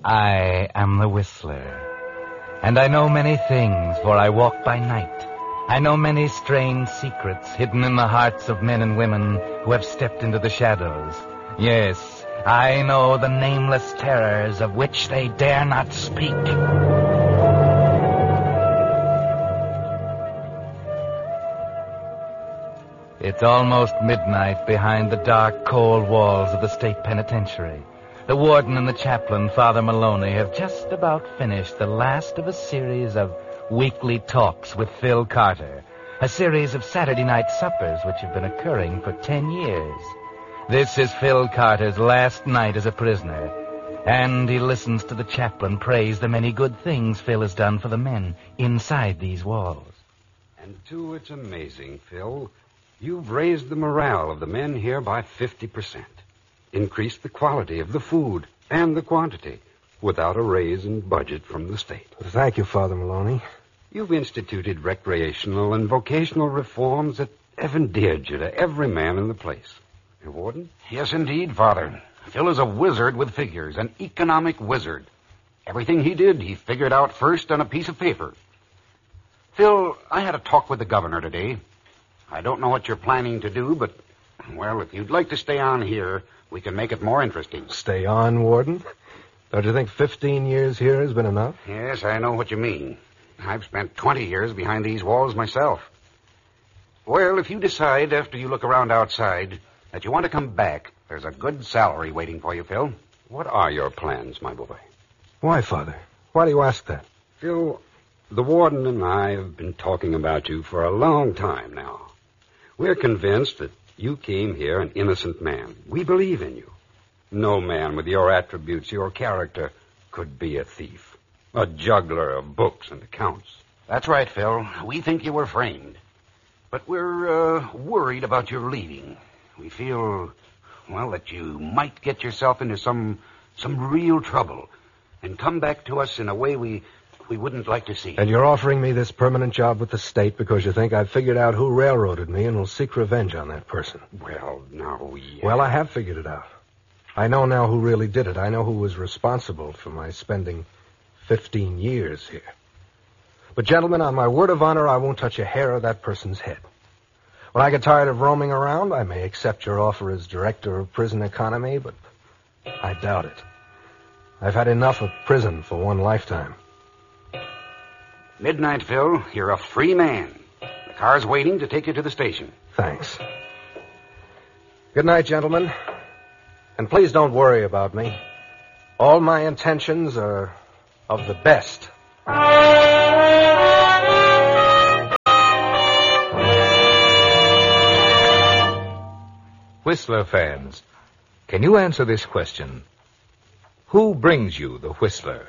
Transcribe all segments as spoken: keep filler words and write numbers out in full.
I am the Whistler, and I know many things, for I walk by night. I know many strange secrets hidden in the hearts of men and women who have stepped into the shadows. Yes, I know the nameless terrors of which they dare not speak. It's almost midnight behind the dark, cold walls of the state penitentiary. The warden and the chaplain, Father Maloney, have just about finished the last of a series of weekly talks with Phil Carter, a series of Saturday night suppers which have been occurring for ten years. This is Phil Carter's last night as a prisoner, and he listens to the chaplain praise the many good things Phil has done for the men inside these walls. And, too, it's amazing, Phil. You've raised the morale of the men here by fifty percent. Increased the quality of the food and the quantity without a raise in budget from the state. Thank you, Father Maloney. You've instituted recreational and vocational reforms that have endeared you to every man in the place. Your warden? Yes, indeed, Father. Phil is a wizard with figures, an economic wizard. Everything he did, he figured out first on a piece of paper. Phil, I had a talk with the governor today. I don't know what you're planning to do, but, well, if you'd like to stay on here, we can make it more interesting. Stay on, Warden? Don't you think fifteen years here has been enough? Yes, I know what you mean. I've spent twenty years behind these walls myself. Well, if you decide after you look around outside that you want to come back, there's a good salary waiting for you, Phil. What are your plans, my boy? Why, Father? Why do you ask that? Phil, the warden and I have been talking about you for a long time now. We're convinced that you came here an innocent man. We believe in you. No man with your attributes, your character, could be a thief, a juggler of books and accounts. That's right, Phil. We think you were framed. But we're uh, worried about your leaving. We feel, well, that you might get yourself into some some real trouble and come back to us in a way we we wouldn't like to see. And you're offering me this permanent job with the state because you think I've figured out who railroaded me and will seek revenge on that person. Well, now we... Well, I have figured it out. I know now who really did it. I know who was responsible for my spending fifteen years here. But, gentlemen, on my word of honor, I won't touch a hair of that person's head. When I get tired of roaming around, I may accept your offer as director of prison economy, but I doubt it. I've had enough of prison for one lifetime. Midnight, Phil. You're a free man. The car's waiting to take you to the station. Thanks. Good night, gentlemen. And please don't worry about me. All my intentions are of the best. Whistler fans, can you answer this question? Who brings you the Whistler?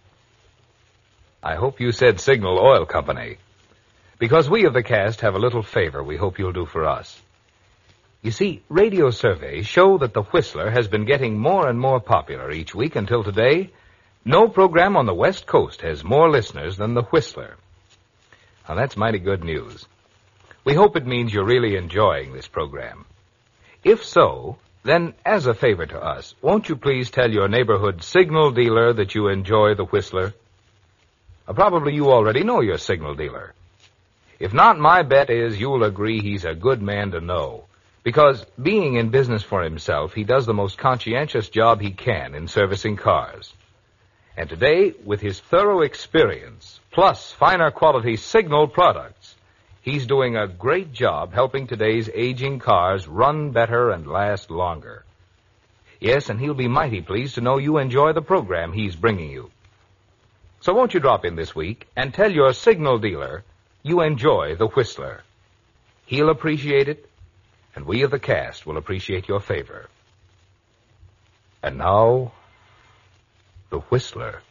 I hope you said Signal Oil Company, because we of the cast have a little favor we hope you'll do for us. You see, radio surveys show that the Whistler has been getting more and more popular each week until today. No program on the West Coast has more listeners than the Whistler. Now, that's mighty good news. We hope it means you're really enjoying this program. If so, then as a favor to us, won't you please tell your neighborhood signal dealer that you enjoy the Whistler? Uh, probably you already know your signal dealer. If not, my bet is you'll agree he's a good man to know. Because, being in business for himself, he does the most conscientious job he can in servicing cars. And today, with his thorough experience, plus finer quality Signal products, he's doing a great job helping today's aging cars run better and last longer. Yes, and he'll be mighty pleased to know you enjoy the program he's bringing you. So won't you drop in this week and tell your Signal dealer you enjoy the Whistler. He'll appreciate it, and we of the cast will appreciate your favor. And now, the Whistler.